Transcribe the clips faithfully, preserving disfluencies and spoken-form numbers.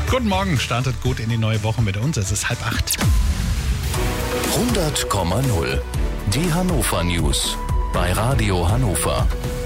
Guten Morgen, startet gut in die neue Woche mit uns. Es ist halb acht. hundert Komma null. Die Hannover News bei Radio Hannover.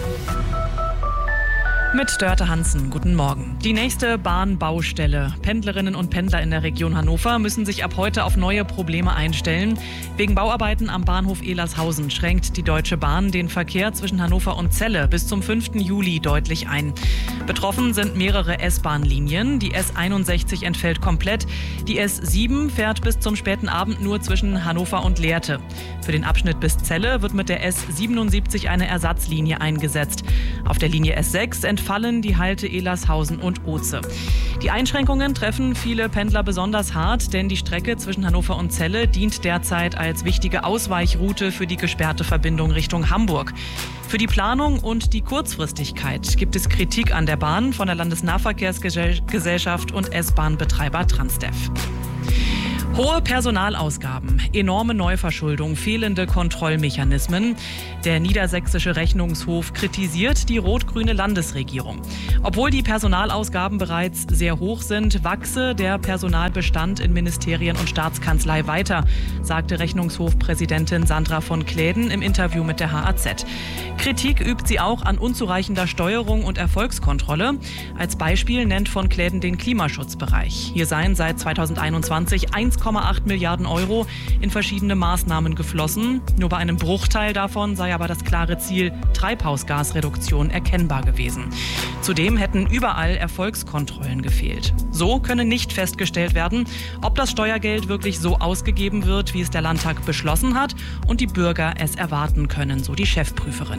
Mit Dörte Hansen, guten Morgen. Die nächste Bahnbaustelle. Pendlerinnen und Pendler in der Region Hannover müssen sich ab heute auf neue Probleme einstellen. Wegen Bauarbeiten am Bahnhof Ehlershausen schränkt die Deutsche Bahn den Verkehr zwischen Hannover und Celle bis zum fünften Juli deutlich ein. Betroffen sind mehrere S-Bahn-Linien. Die S einundsechzig entfällt komplett. Die S sieben fährt bis zum späten Abend nur zwischen Hannover und Lehrte. Für den Abschnitt bis Celle wird mit der S siebenundsiebzig eine Ersatzlinie eingesetzt. Auf der Linie S sechs entfällt fallen die Halte Ehlershausen und Oze. Die Einschränkungen treffen viele Pendler besonders hart, denn die Strecke zwischen Hannover und Celle dient derzeit als wichtige Ausweichroute für die gesperrte Verbindung Richtung Hamburg. Für die Planung und die Kurzfristigkeit gibt es Kritik an der Bahn von der Landesnahverkehrsgesellschaft und S-Bahn-Betreiber Transdev. Hohe Personalausgaben, enorme Neuverschuldung, fehlende Kontrollmechanismen. Der niedersächsische Rechnungshof kritisiert die rot-grüne Landesregierung. Obwohl die Personalausgaben bereits sehr hoch sind, wachse der Personalbestand in Ministerien und Staatskanzlei weiter, sagte Rechnungshofpräsidentin Sandra von Kläden im Interview mit der H A Z. Kritik übt sie auch an unzureichender Steuerung und Erfolgskontrolle. Als Beispiel nennt von Kläden den Klimaschutzbereich. Hier seien seit zweitausendeinundzwanzig eins Komma acht Milliarden Euro in verschiedene Maßnahmen geflossen. Nur bei einem Bruchteil davon sei aber das klare Ziel Treibhausgasreduktion erkennbar gewesen. Zudem hätten überall Erfolgskontrollen gefehlt. So könne nicht festgestellt werden, ob das Steuergeld wirklich so ausgegeben wird, wie es der Landtag beschlossen hat und die Bürger es erwarten können, so die Chefprüferin.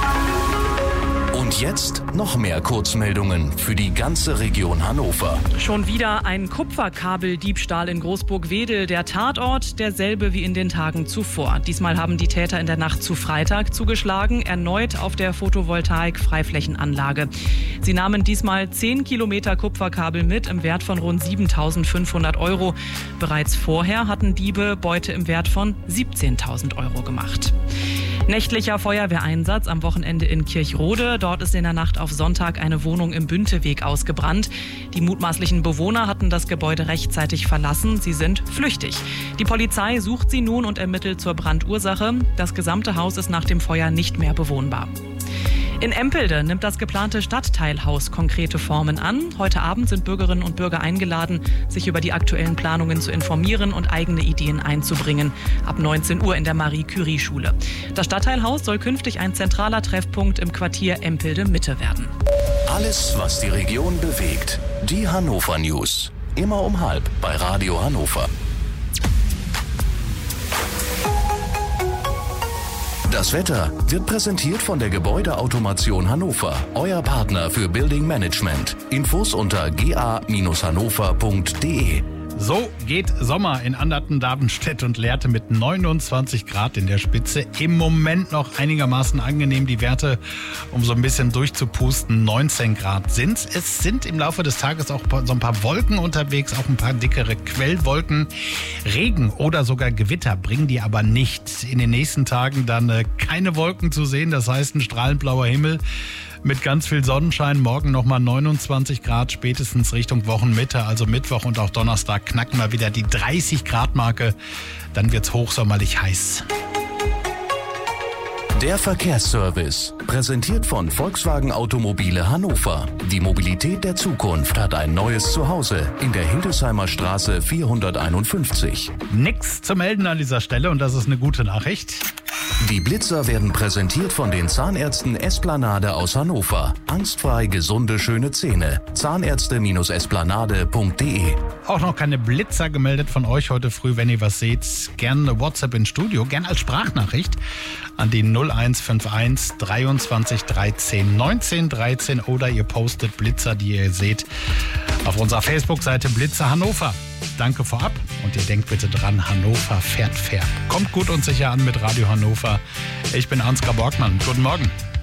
Und jetzt noch mehr Kurzmeldungen für die ganze Region Hannover. Schon wieder ein Kupferkabeldiebstahl in Großburg-Wedel. Der Tatort derselbe wie in den Tagen zuvor. Diesmal haben die Täter in der Nacht zu Freitag zugeschlagen, erneut auf der Photovoltaik-Freiflächenanlage. Sie nahmen diesmal zehn Kilometer Kupferkabel mit im Wert von rund siebentausendfünfhundert Euro. Bereits vorher hatten Diebe Beute im Wert von siebzehntausend Euro gemacht. Nächtlicher Feuerwehreinsatz am Wochenende in Kirchrode. Dort ist in der Nacht auf Sonntag eine Wohnung im Bünteweg ausgebrannt. Die mutmaßlichen Bewohner hatten das Gebäude rechtzeitig verlassen. Sie sind flüchtig. Die Polizei sucht sie nun und ermittelt zur Brandursache. Das gesamte Haus ist nach dem Feuer nicht mehr bewohnbar. In Empelde nimmt das geplante Stadtteilhaus konkrete Formen an. Heute Abend sind Bürgerinnen und Bürger eingeladen, sich über die aktuellen Planungen zu informieren und eigene Ideen einzubringen. Ab neunzehn Uhr in der Marie-Curie-Schule. Das Stadtteilhaus soll künftig ein zentraler Treffpunkt im Quartier Empelde-Mitte werden. Alles, was die Region bewegt. Die Hannover News. Immer um halb bei Radio Hannover. Das Wetter wird präsentiert von der Gebäudeautomation Hannover, euer Partner für Building Management. Infos unter g a Bindestrich hannover punkt d e. So geht Sommer in Anderten, Davenstedt und Lehrte mit neunundzwanzig Grad in der Spitze. Im Moment noch einigermaßen angenehm. Die Werte, um so ein bisschen durchzupusten, neunzehn Grad sind es. Es sind im Laufe des Tages auch so ein paar Wolken unterwegs, auch ein paar dickere Quellwolken. Regen oder sogar Gewitter bringen die aber nicht. In den nächsten Tagen dann äh, keine Wolken zu sehen, das heißt ein strahlend blauer Himmel mit ganz viel Sonnenschein. Morgen nochmal neunundzwanzig Grad, spätestens Richtung Wochenmitte, also Mittwoch und auch Donnerstag knacken wir wieder die dreißig Grad Marke. Dann wird's hochsommerlich heiß. Der Verkehrsservice, präsentiert von Volkswagen Automobile Hannover. Die Mobilität der Zukunft hat ein neues Zuhause in der Hildesheimer Straße vierhunderteinundfünfzig. Nix zu melden an dieser Stelle und das ist eine gute Nachricht. Die Blitzer werden präsentiert von den Zahnärzten Esplanade aus Hannover. Angstfrei gesunde, schöne Zähne. Zahnärzte Esplanade punkt d e. Auch noch keine Blitzer gemeldet von euch heute früh. Wenn ihr was seht, gerne WhatsApp ins Studio, gerne als Sprachnachricht an die null eins fünf eins dreiundzwanzig dreizehn neunzehn dreizehn oder ihr postet Blitzer, die ihr seht, auf unserer Facebook-Seite Blitzer Hannover. Danke vorab und ihr denkt bitte dran, Hannover fährt fair. Kommt gut und sicher an mit Radio Hannover. Ich bin Ansgar Borgmann. Guten Morgen.